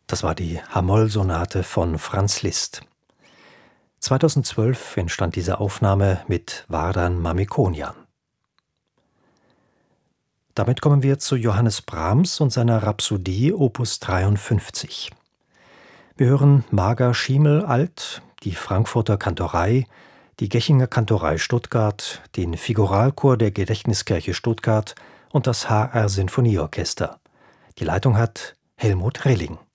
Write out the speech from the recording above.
Das war die Hamoll-Sonate von Franz Liszt. 2012 entstand diese Aufnahme mit Vardan Mamikonian. Damit kommen wir zu Johannes Brahms und seiner Rhapsodie Opus 53. Wir hören Marga Schiemel alt, die Frankfurter Kantorei, die Gechinger Kantorei Stuttgart, den Figuralchor der Gedächtniskirche Stuttgart und das HR Sinfonieorchester. Die Leitung hat Helmut Rilling.